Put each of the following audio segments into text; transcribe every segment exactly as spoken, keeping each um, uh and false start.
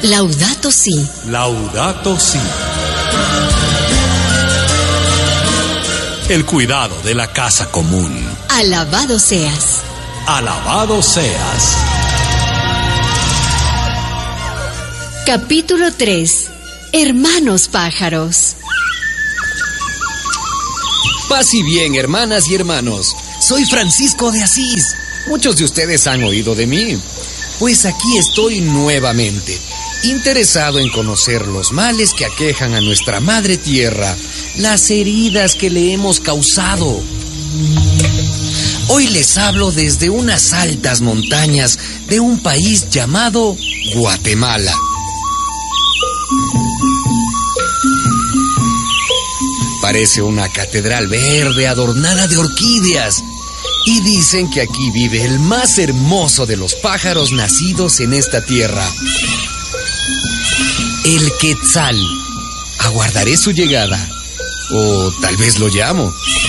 Laudato Si. Laudato Si. El cuidado de la casa común. Alabado seas. Alabado seas. Capítulo tres. Hermanos pájaros. Paz y bien, hermanas y hermanos. Soy Francisco de Asís. Muchos de ustedes han oído de mí. Pues aquí estoy nuevamente, interesado en conocer los males que aquejan a nuestra madre tierra, las heridas que le hemos causado. Hoy les hablo desde unas altas montañas de un país llamado Guatemala. Parece una catedral verde adornada de orquídeas. Y dicen que aquí vive el más hermoso de los pájaros nacidos en esta tierra. El Quetzal. Aguardaré su llegada. O tal vez lo llamo.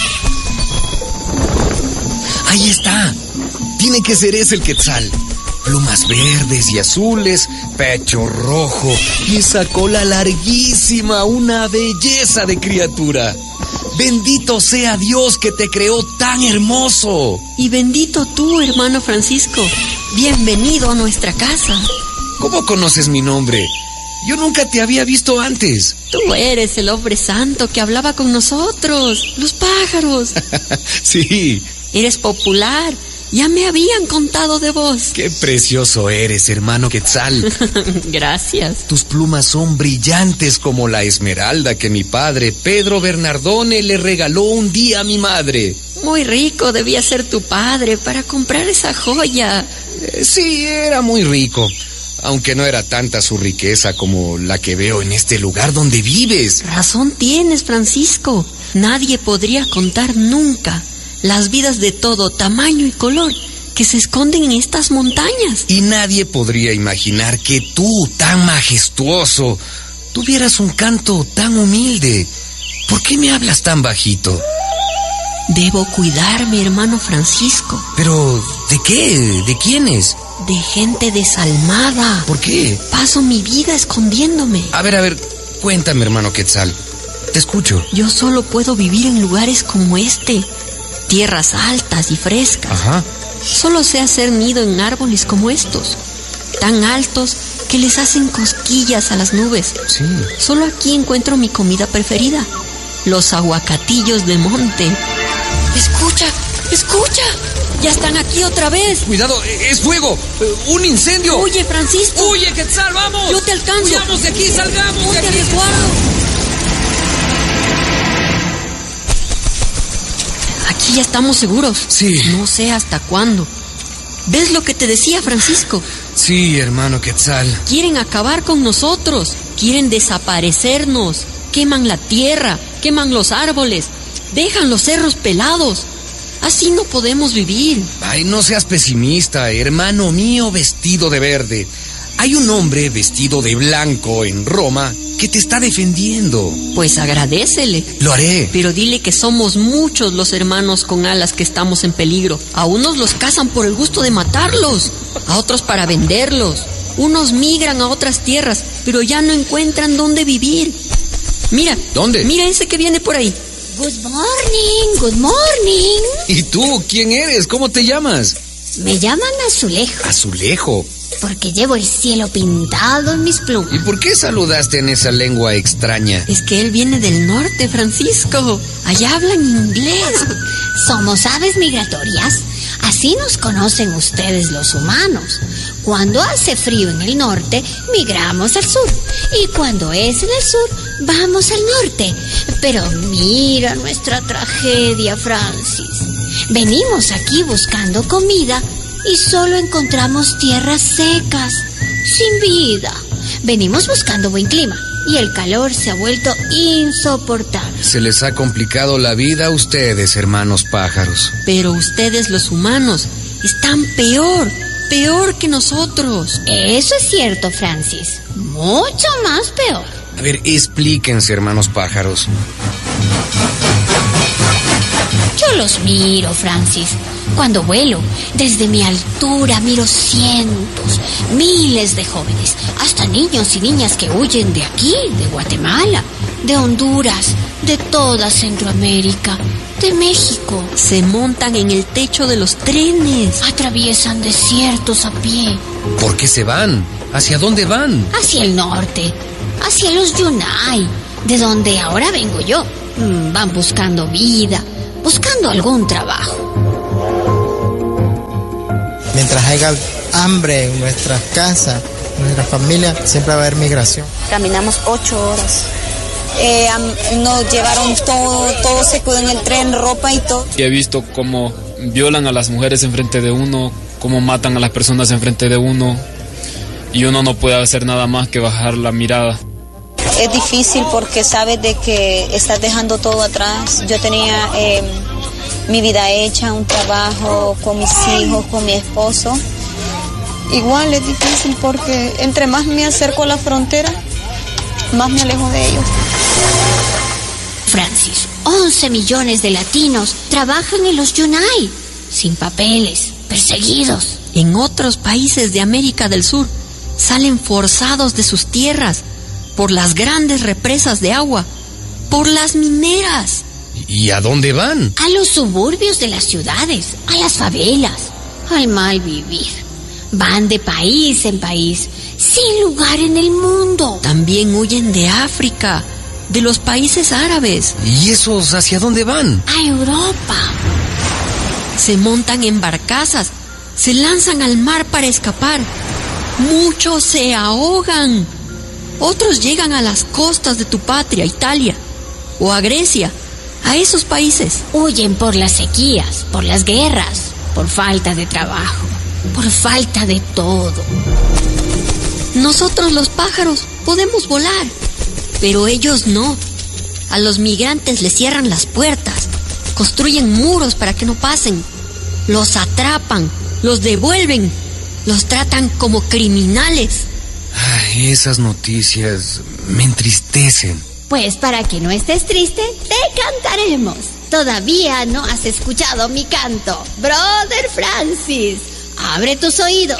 Ahí está. Tiene que ser ese el Quetzal. Plumas verdes y azules, pecho rojo y esa cola larguísima, una belleza de criatura. Bendito sea Dios que te creó tan hermoso. Y bendito tú, hermano Francisco. Bienvenido a nuestra casa. ¿Cómo conoces mi nombre? Yo nunca te había visto antes. Tú eres el hombre santo que hablaba con nosotros, los pájaros. Sí. Eres popular. Ya me habían contado de vos. Qué precioso eres, hermano Quetzal. Gracias. Tus plumas son brillantes como la esmeralda que mi padre, Pedro Bernardone, le regaló un día a mi madre. Muy rico debía ser tu padre para comprar esa joya. Eh, sí, era muy rico. Aunque no era tanta su riqueza como la que veo en este lugar donde vives. Razón tienes, Francisco. Nadie podría contar nunca las vidas de todo tamaño y color que se esconden en estas montañas. Y nadie podría imaginar que tú, tan majestuoso, tuvieras un canto tan humilde. ¿Por qué me hablas tan bajito? Debo cuidarme, hermano Francisco. ¿Pero de qué? ¿De quiénes? De gente desalmada. ¿Por qué? Paso mi vida escondiéndome. A ver, a ver, cuéntame, hermano Quetzal. Te escucho. Yo solo puedo vivir en lugares como este. Tierras altas y frescas. Ajá. Solo sé hacer nido en árboles como estos, tan altos que les hacen cosquillas a las nubes. Sí. Solo aquí encuentro mi comida preferida, los aguacatillos de monte. Escucha, escucha, ya están aquí otra vez. Cuidado, es fuego, un incendio. Huye, Francisco. Huye, Quetzal, vamos. Yo te alcanzo. Huyamos de aquí, salgamos. Ponte de a aquí. resguardo. Aquí ya estamos seguros. Sí. No sé hasta cuándo. ¿Ves lo que te decía, Francisco? Sí, hermano Quetzal. Quieren acabar con nosotros. Quieren desaparecernos. Queman la tierra, queman los árboles, dejan los cerros pelados. Así no podemos vivir. Ay, no seas pesimista, hermano mío vestido de verde. Hay un hombre vestido de blanco en Roma que te está defendiendo. Pues agradécele. Lo haré. Pero dile que somos muchos los hermanos con alas que estamos en peligro. A unos los cazan por el gusto de matarlos, a otros para venderlos. Unos migran a otras tierras, pero ya no encuentran dónde vivir. Mira. ¿Dónde? Mira ese que viene por ahí. Good morning, good morning. ¿Y tú? ¿Quién eres? ¿Cómo te llamas? Me llaman Azulejo, Azulejo. porque llevo el cielo pintado en mis plumas. ¿Y por qué saludaste en esa lengua extraña? Es que él viene del norte, Francisco. Allá hablan inglés. Somos aves migratorias. Así nos conocen ustedes los humanos. Cuando hace frío en el norte, migramos al sur. Y cuando es en el sur, vamos al norte. Pero mira nuestra tragedia, Francis. Venimos aquí buscando comida y solo encontramos tierras secas, sin vida. Venimos buscando buen clima y el calor se ha vuelto insoportable. Se les ha complicado la vida a ustedes, hermanos pájaros. Pero ustedes los humanos están peor, peor que nosotros. Eso es cierto, Francis. Mucho más peor. A ver, explíquense, hermanos pájaros. Yo los miro, Francis. Cuando vuelo, desde mi altura miro cientos, miles de jóvenes, hasta niños y niñas que huyen de aquí, de Guatemala, de Honduras, de toda Centroamérica, de México. Se montan en el techo de los trenes. Atraviesan desiertos a pie. ¿Por qué se van? ¿Hacia dónde van? Hacia el norte, hacia los Yunay, de donde ahora vengo yo. Mm, van buscando vida, buscando algún trabajo. Mientras haya hambre en nuestras casas, en nuestras familias, siempre va a haber migración. Caminamos ocho horas. Eh, nos llevaron todo, todo se quedó en el tren, ropa y todo. He visto cómo violan a las mujeres enfrente de uno, cómo matan a las personas enfrente de uno, y uno no puede hacer nada más que bajar la mirada. Es difícil porque sabes de que estás dejando todo atrás. Yo tenía eh, mi vida hecha, un trabajo con mis hijos, con mi esposo. Igual es difícil porque entre más me acerco a la frontera, más me alejo de ellos. Francis, once millones de latinos trabajan en los Yunay, sin papeles, perseguidos. En otros países de América del Sur salen forzados de sus tierras por las grandes represas de agua, por las mineras. ¿Y a dónde van? A los suburbios de las ciudades, a las favelas, al mal vivir. Van de país en país, sin lugar en el mundo. También huyen de África, de los países árabes. ¿Y esos hacia dónde van? A Europa. Se montan en barcazas, se lanzan al mar para escapar. Muchos se ahogan. Otros llegan a las costas de tu patria, Italia, o a Grecia, a esos países. Huyen por las sequías, por las guerras, por falta de trabajo, por falta de todo. Nosotros los pájaros podemos volar, pero ellos no. A los migrantes les cierran las puertas, construyen muros para que no pasen, los atrapan, los devuelven, los tratan como criminales. Ay, esas noticias me entristecen. Pues para que no estés triste, te cantaremos. Todavía no has escuchado mi canto, Brother Francis. Abre tus oídos.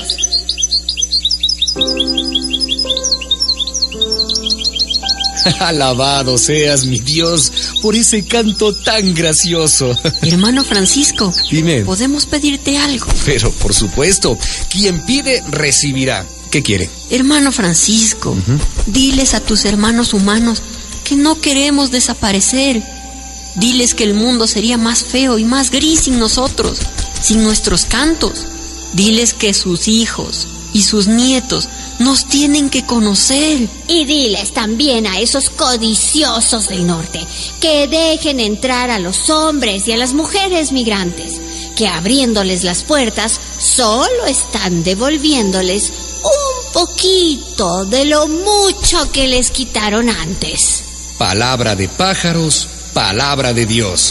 Alabado seas, mi Dios, por ese canto tan gracioso. Hermano Francisco, dime. ¿Podemos pedirte algo? Pero por supuesto, quien pide, recibirá. ¿Qué quiere? Hermano Francisco, uh-huh. Diles a tus hermanos humanos que no queremos desaparecer. Diles que el mundo sería más feo y más gris sin nosotros, sin nuestros cantos. Diles que sus hijos y sus nietos nos tienen que conocer. Y diles también a esos codiciosos del norte que dejen entrar a los hombres y a las mujeres migrantes, que abriéndoles las puertas solo están devolviéndoles un poquito de lo mucho que les quitaron antes. Palabra de pájaros, palabra de Dios.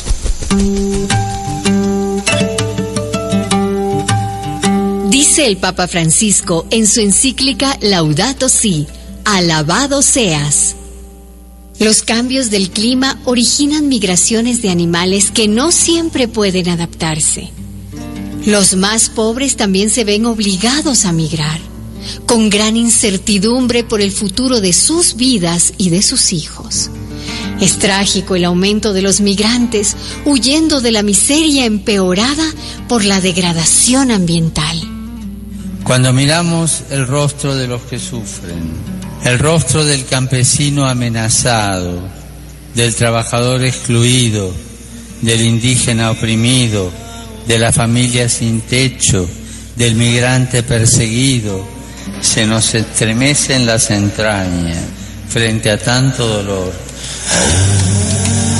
Dice el Papa Francisco en su encíclica Laudato Si, alabado seas. Los cambios del clima originan migraciones de animales que no siempre pueden adaptarse. Los más pobres también se ven obligados a migrar, con gran incertidumbre por el futuro de sus vidas y de sus hijos. Es trágico el aumento de los migrantes huyendo de la miseria empeorada por la degradación ambiental. Cuando miramos el rostro de los que sufren, el rostro del campesino amenazado, del trabajador excluido, del indígena oprimido, de la familia sin techo, del migrante perseguido, se nos estremecen las entrañas frente a tanto dolor.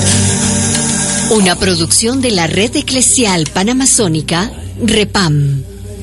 Una producción de la Red Eclesial Panamazónica, REPAM.